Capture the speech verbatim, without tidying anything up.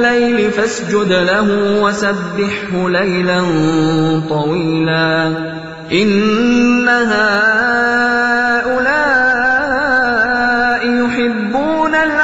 الليل فاسجد له وسبحه ليلا طويلا إن هؤلاء